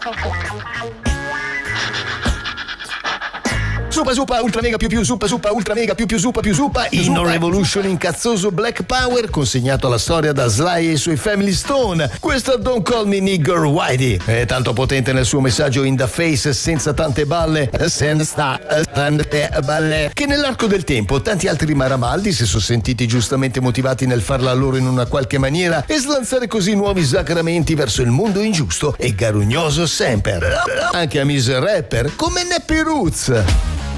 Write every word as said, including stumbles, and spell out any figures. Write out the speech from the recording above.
Super Super Ultra Mega più più Super Super Ultra Mega più più Super più Super Inno Revolution incazzoso Black Power consegnato alla storia da Sly e i suoi Family Stone. Questo Don't Call Me Nigger Whitey è tanto potente nel suo messaggio in the face, senza tante balle, senza tante balle, che nell'arco del tempo tanti altri maramaldi si sono sentiti giustamente motivati nel farla loro in una qualche maniera e slanzare così nuovi sacramenti verso il mondo ingiusto e garugnoso sempre. Anche a mise rapper come Nappy Roots.